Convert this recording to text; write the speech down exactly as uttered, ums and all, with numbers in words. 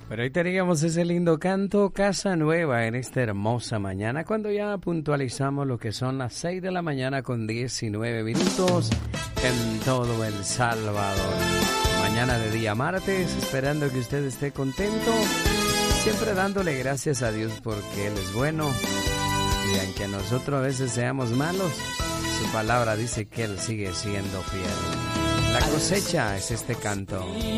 Pero hoy teníamos ese lindo canto, Casa Nueva, en esta hermosa mañana, cuando ya puntualizamos lo que son las seis de la mañana con diecinueve minutos en todo El Salvador. Mañana de día martes, esperando que usted esté contento, siempre dándole gracias a Dios porque Él es bueno. Y aunque nosotros a veces seamos malos, su palabra dice que Él sigue siendo fiel. La cosecha es este canto.